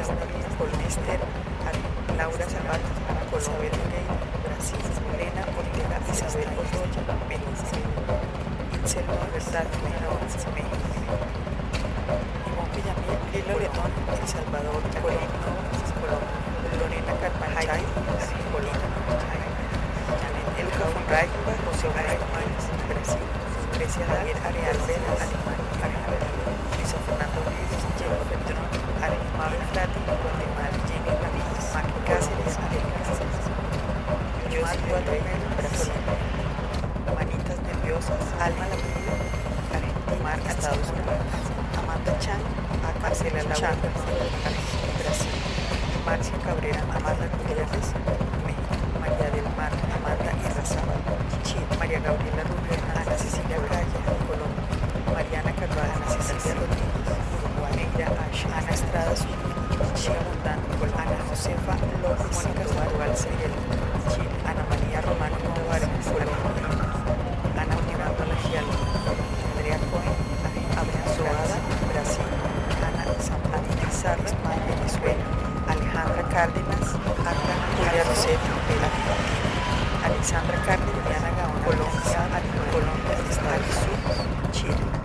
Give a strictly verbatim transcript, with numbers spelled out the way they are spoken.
Colmester, Laura Zapata, Isabel Moreira, Brasil, Elena Ortega, Isabel Otoya, México, Itzel Libertad, México, Ivonne Villamil, Lila Bretón, El Salvador, Colombia, Colombia, Lorena Carpachay, Colombia, Janet Elka Fonray, José Obrey, Brasil, Grecia Javier Areal Vera, Alemania, Luisa Fernando Luis, Diego Petrón, Mabel Plati, Guatemala, Jenny Ramírez, Maki Cáceres, Alemania, Yossi Guadalupe, Brasil, Manitas Nerviosas, Alma Lapida, Argentina, Estados Unidos, Amanda Chan, Marcela Laura, Brasil, Marcia Cabrera, Amanda Gutiérrez, México, María del Mar, Amanda Irrazábal, Chile, María Gabriela Rubio, Ana Cecilia Braya, Colombia, Mariana Carvalho, Ana Cecilia Rodríguez, Uruguay, Negra Ash, Ana Estrada Zúñiga, Chile Mundán, Ana Josefa López, Mónica Sandoval Seguel, Chile, Ana María Romano Vargas, Colombia, Ana Unión Malagial, Andrea Cohen, Abraham Soada, Brasil, Ana Zampani Pizarro, Venezuela, Alejandra Cárdenas, Acá, Julia Rossetti, Argentina, Alexandra Cárdenas, Diana Gaona, Colombia, Colombia, Estado Sur, Chile.